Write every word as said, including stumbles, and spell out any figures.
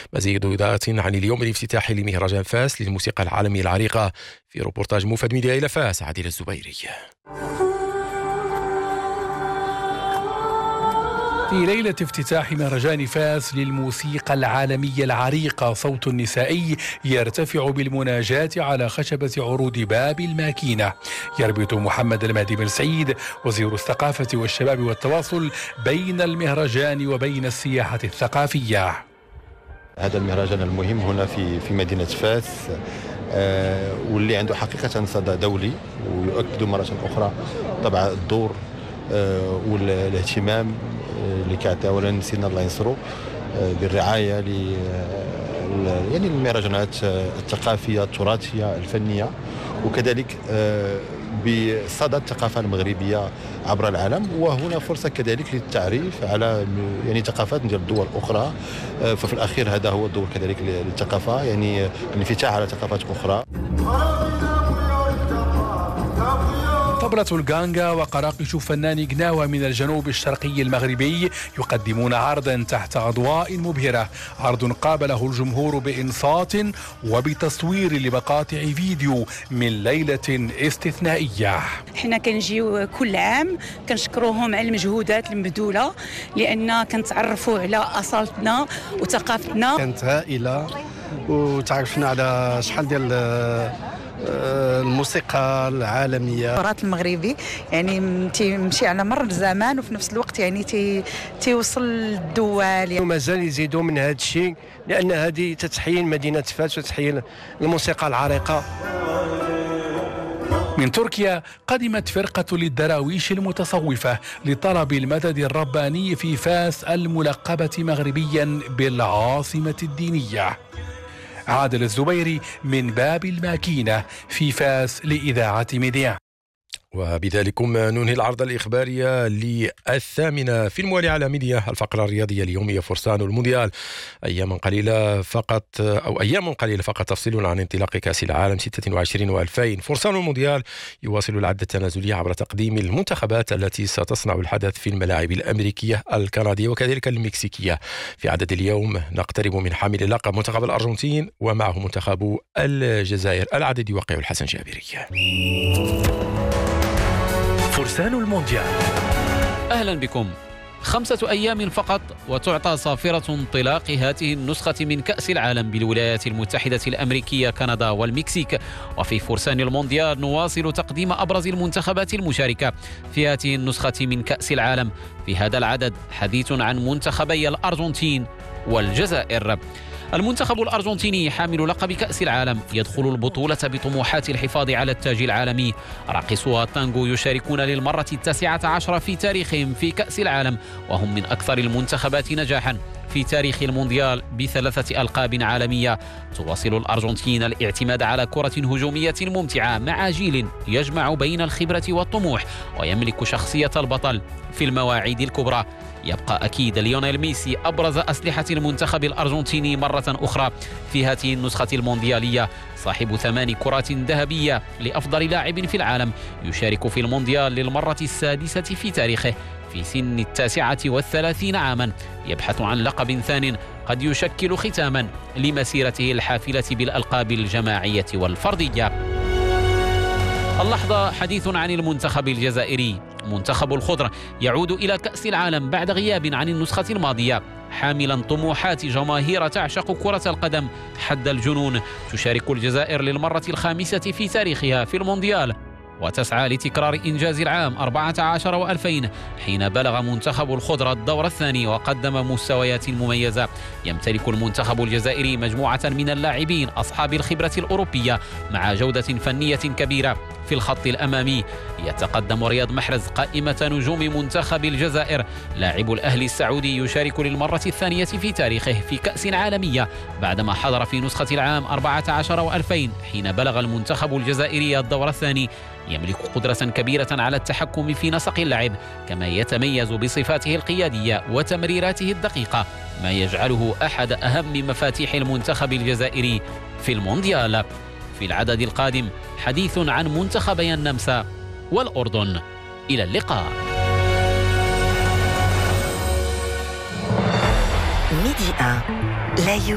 مزيد إضاءة عن اليوم الافتتاحي لمهرجان فاس للموسيقى العالمية العريقة في روبورتاج موفد ميديا إلى فاس. عادل الزبيري. في ليلة افتتاح مهرجان فاس للموسيقى العالمية العريقة، صوت نسائي يرتفع بالمناجاة على خشبة عروض باب الماكينة. يربط محمد المهدي بن سعيد وزير الثقافة والشباب والتواصل بين المهرجان وبين السياحة الثقافية. هذا المهرجان المهم هنا في في مدينة فاس، آه واللي عنده حقيقة صدى دولي، ويؤكد مرة أخرى طبعا الدور آه والاهتمام اللي كيعطيها ولا نسينا الله ينصرو بالرعايه ل يعني المهرجانات الثقافيه التراثيه الفنيه، وكذلك بصدى الثقافه المغربيه عبر العالم. وهنا فرصه كذلك للتعريف على يعني ثقافات ديال الدول الاخرى، ففي الاخير هذا هو الدور كذلك للثقافه، يعني الانفتاح على ثقافات اخرى. طبلة الغانغا وقراقش فنان قناوة من الجنوب الشرقي المغربي يقدمون عرضا تحت أضواء مبهرة، عرض قابله الجمهور بإنصات وبتصوير لمقاطع فيديو من ليلة استثنائية. احنا كنجيو كل عام كنشكروهم على المجهودات المبذولة، لأن كنتعرفوا على أصالتنا وثقافتنا. كانت هائلة وتعرفنا على شحال ديال الموسيقى العالميه. التراث المغربي يعني تيمشي على مر الزمان، وفي نفس الوقت يعني تي تيوصل للدول. ومازال يزيدوا من هذا الشيء، لان هذه تتحيي مدينه فاس وتتحيي الموسيقى العريقه. من تركيا قدمت فرقة للدراويش المتصوفة لطلب المدد الرباني في فاس الملقبة مغربيا بالعاصمة الدينية. عادل الزبيري من باب الماكينة في فاس لإذاعة ميديا. وبذلكم ننهي العرض الإخباري للثامنة في الموالي على ميديا. الفقرة الرياضية اليومية فرسان المونديال، أيام قليلة فقط أو أيام قليلة فقط تفصل عن انطلاق كأس العالم ستة وعشرين وألفين. فرسان المونديال يواصل العد التنازلي عبر تقديم المنتخبات التي ستصنع الحدث في الملاعب الأمريكية الكندية وكذلك المكسيكية. في عدد اليوم نقترب من حامل لقب منتخب الأرجنتين ومعه منتخب الجزائر. العدد يوقع الحسن جابري. فرسان المونديال. أهلا بكم. خمسة أيام فقط وتعطى صافرة انطلاق هذه النسخة من كأس العالم بالولايات المتحدة الأمريكية، كندا والمكسيك. وفي فرسان المونديال نواصل تقديم أبرز المنتخبات المشاركة في هذه النسخة من كأس العالم. في هذا العدد حديث عن منتخبي الأرجنتين والجزائر. المنتخب الأرجنتيني حامل لقب كأس العالم يدخل البطولة بطموحات الحفاظ على التاج العالمي. راقصو التانغو يشاركون للمرة التاسعة عشرة في تاريخهم في كأس العالم، وهم من أكثر المنتخبات نجاحاً في تاريخ المونديال بثلاثة ألقاب عالمية. تواصل الأرجنتين الاعتماد على كرة هجومية ممتعة مع جيل يجمع بين الخبرة والطموح ويملك شخصية البطل في المواعيد الكبرى. يبقى أكيد ليونيل ميسي أبرز أسلحة المنتخب الأرجنتيني مرة أخرى في هذه النسخة المونديالية، صاحب ثمان كرات ذهبية لأفضل لاعب في العالم. يشارك في المونديال للمرة السادسة في تاريخه في سن التاسعة والثلاثين عاما، يبحث عن لقب ثان قد يشكل ختاما لمسيرته الحافلة بالألقاب الجماعية والفردية. اللحظة حديث عن المنتخب الجزائري. منتخب الخضر يعود إلى كأس العالم بعد غياب عن النسخة الماضية، حاملا طموحات جماهير تعشق كرة القدم حد الجنون. تشارك الجزائر للمرة الخامسة في تاريخها في المونديال، وتسعى لتكرار إنجاز العام أربعة عشر وألفين حين بلغ منتخب الخضر الدور الثاني وقدم مستويات مميزة. يمتلك المنتخب الجزائري مجموعة من اللاعبين أصحاب الخبرة الأوروبية مع جودة فنية كبيرة. في الخط الأمامي يتقدم رياض محرز قائمة نجوم منتخب الجزائر. لاعب الأهلي السعودي يشارك للمرة الثانية في تاريخه في كأس عالمية بعدما حضر في نسخة العام أربعة عشر وألفين حين بلغ المنتخب الجزائري الدور الثاني. يملك قدرة كبيرة على التحكم في نسق اللعب، كما يتميز بصفاته القيادية وتمريراته الدقيقة، ما يجعله أحد أهم مفاتيح المنتخب الجزائري في المونديال. في العدد القادم حديث عن منتخبي النمسا والأردن. إلى اللقاء. ميدي واحد لا